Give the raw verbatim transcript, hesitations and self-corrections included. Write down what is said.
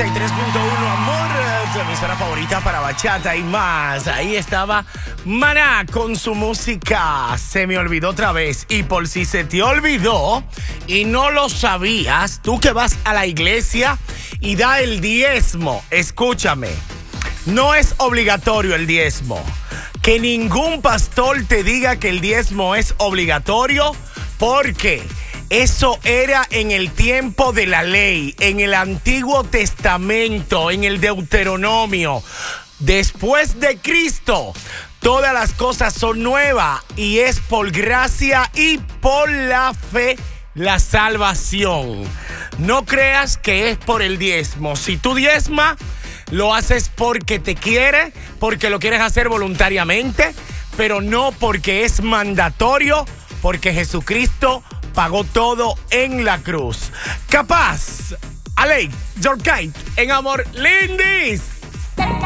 noventa y tres punto uno, amor, tu emisora favorita para bachata y más. Ahí estaba Maná con su música Se me olvidó otra vez. Y por si se te olvidó y no lo sabías, tú que vas a la iglesia y da el diezmo, escúchame, no es obligatorio el diezmo. Que ningún pastor te diga que el diezmo es obligatorio, porque eso era en el tiempo de la ley, en el Antiguo Testamento, en el Deuteronomio. Después de Cristo, todas las cosas son nuevas y es por gracia y por la fe la salvación. No creas que es por el diezmo. Si tú diezmas, lo haces porque te quiere, porque lo quieres hacer voluntariamente, pero no porque es mandatorio, porque Jesucristo pagó todo en la cruz. Capaz, Alec, Yorkite, en Amor Lindis.